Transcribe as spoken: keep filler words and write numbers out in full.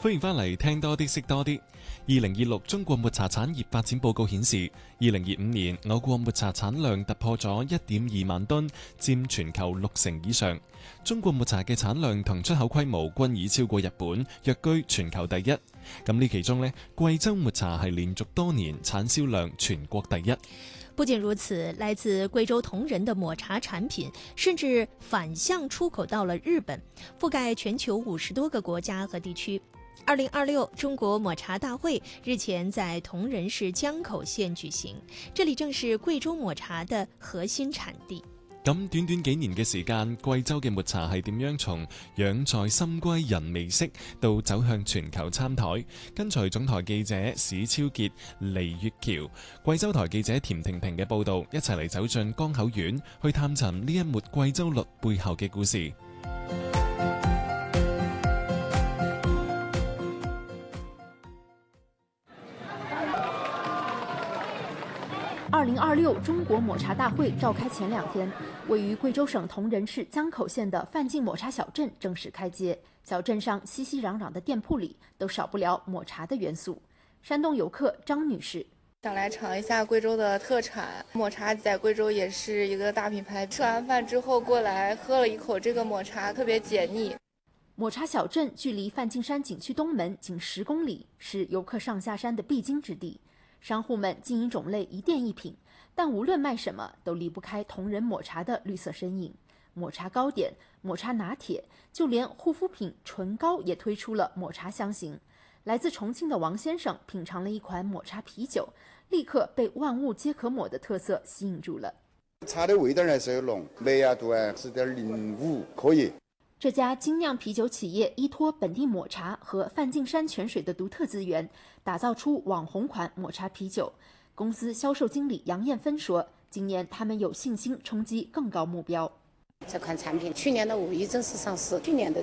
歡迎翻嚟聽多啲識多啲。二零二六中國抹茶產業發展報告顯示，二零二五年我國抹茶產量突破咗一點二萬噸，佔全球六成以上。中國抹茶嘅產量同出口規模均已超過日本，躍居全球第一。咁呢其中呢，貴州抹茶係連續多年產銷量全國第一。 不僅如此，來自貴州銅仁的抹茶產品甚至反向出口到了日本，覆蓋全球五十多個國家和地區。二零二六中國抹茶大會日前在銅仁市江口縣舉行，這裡正是貴州抹茶的核心產地。 咁短短幾年嘅時間，貴州嘅抹茶係點樣從養在深閨人未識到走向全球餐台？跟隨總台記者史超傑、黎月橋、貴州台記者田婷婷嘅報導，一齊嚟走進江口縣，去探尋呢一抹貴州綠背後嘅故事。 二零二六中國抹茶大會召開前兩天，位於貴州省銅仁市江口縣的范進抹茶小鎮正式開街。小鎮上熙熙攘攘的店鋪裡都少不了抹茶的元素。山東遊客張女士想來嘗一下貴州的特產抹茶，在貴州也是一個大品牌。吃完飯之後過來喝了一口這個抹茶，特別解膩。 抹茶小鎮距離梵淨山景區東門僅十公里，是遊客上下山的必經之地。商戶們經營種類一店一品，但無論賣什麼都離不開銅仁抹茶的綠色身影。抹茶糕點、抹茶拿鐵，就連護膚品唇膏也推出了抹茶香型。來自重慶的王先生品嘗了一款抹茶啤酒，立刻被萬物皆可抹的特色吸引住了。 茶的味道還是有濃，麥芽度啊是點零五，可以。 這家精釀啤酒企業依託本地抹茶和梵淨山泉水的獨特資源，打造出網紅款抹茶啤酒。公司銷售經理楊艷芬說，今年他們有信心衝擊更高目標。 這款產品去年的五一正式上市，去年的